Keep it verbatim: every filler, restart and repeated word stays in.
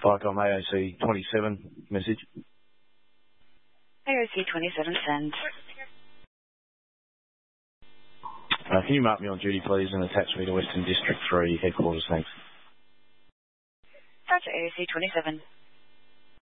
Vicom A O C twenty-seven message. A O C twenty-seven send. Uh, can you mark me on duty, please, and attach me to Western District three headquarters? Thanks. Roger, A O C twenty-seven.